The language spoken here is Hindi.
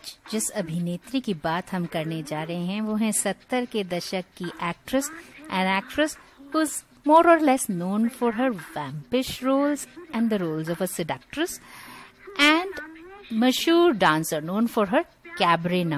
आज जिस अभिनेत्री की बात हम करने जा रहे हैं वो है 70 के दशक की actress who's more or less known for her vampish roles and the roles of a seductress, and मशहूर dancer known for her cabaret